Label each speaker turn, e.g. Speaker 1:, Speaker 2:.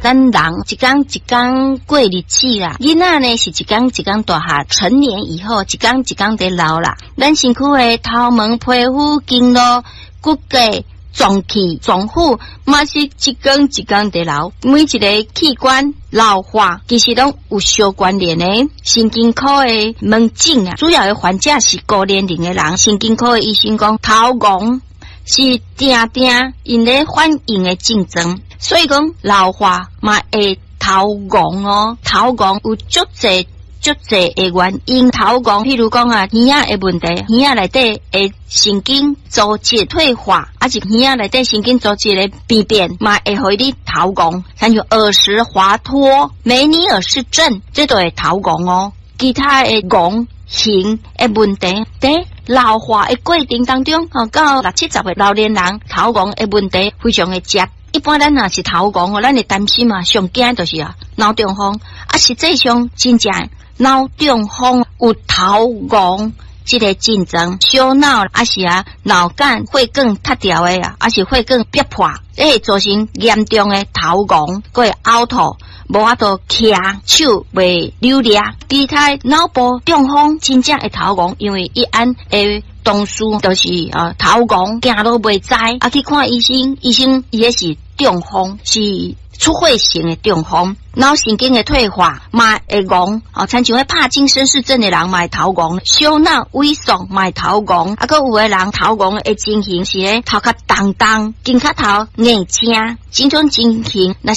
Speaker 1: 咱人一天一天过日子啦，囡仔呢是一天一天大汉，成年以后一天一天在老啦。咱身躯的头毛、皮肤、经络、骨骼、脏器、脏腑，嘛是一天一天在老。每一个器官老化，其实拢有相关联的。神经科的门诊啊，主要的患者是高年龄的人。神经科的医生讲，头戆是定定因咧反应的症状，所以讲老化嘛会头戆哦。头戆有足侪的原因，头戆譬如讲啊，耳仔的问题，耳仔内底的神经组织退化，还是耳仔内底神经组织的病变，嘛会互你头戆，像有耳石滑脱、梅尼尔氏症，这都会头戆哦。其他的戆型的问题，在老化的过程当中，到60、70的老年人，头戆的问题非常的接。一般咱若是头戆，咱会担心嘛，上惊就是脑中风，实际上真正脑中风有头戆这个症状，小脑脑干会更塌掉的是会更逼迫，会造成严重的头戆，会呕吐，无法度徛手袂流力。其他脑部中风真正会头戆，因为一按的同事就是头戆，行路袂知，去看医生，医生伊也是中风，是出血性的中风。脑神经的退化嘛会戆，参像帕金森氏症的人嘛会头戆，小脑萎缩嘛会头戆，还有的人头戆的情形是头壳重重，肩胛头硬青，这种情形若